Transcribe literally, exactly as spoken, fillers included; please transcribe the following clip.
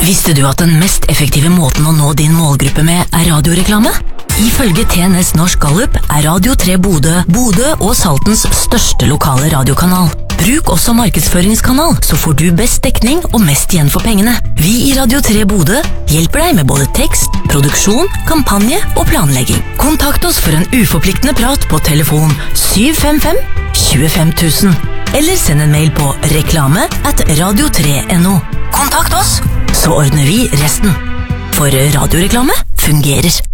Visste du at den mest effektive måten å nå din målgruppe med er radioreklame? Ifølge T N S Norsk Gallup er Radio tre Bodø, Bodø og Saltens største lokale radiokanal. Bruk også markedsføringskanal, så får du best dekning og mest igjen for pengene. Vi i Radio tre Bodø hjelper deg med både tekst, produksjon, kampanje og planlegging. Kontakt oss for en uforpliktende prat på telefon syv fem fem to fem tusen, eller send en mail på reklame at radio tre punktum no. Kontakt oss, så ordner vi resten. For radioreklame fungerer.